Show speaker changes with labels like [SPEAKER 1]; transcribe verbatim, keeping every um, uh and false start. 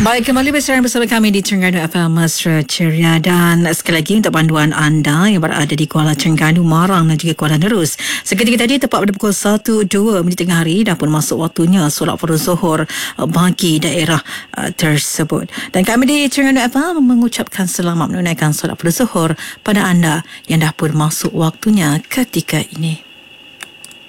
[SPEAKER 1] Baik, kembali bersiaran bersama kami di Terengganu F M Mesra Ceria. Dan sekali lagi untuk panduan anda yang berada di Kuala Terengganu, Marang dan juga Kuala Nerus, seketika tadi tepat pada pukul satu dua minit tengah hari dah pun masuk waktunya solat fardu zuhur bagi daerah uh, tersebut. Dan kami di Terengganu F M mengucapkan selamat menunaikan solat fardu zuhur pada anda yang dah pun masuk waktunya ketika ini.